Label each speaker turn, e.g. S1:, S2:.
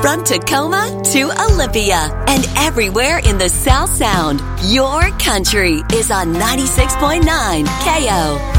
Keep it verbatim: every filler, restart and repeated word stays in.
S1: From Tacoma to Olympia and everywhere in the South Sound, your country is on ninety-six point nine K O.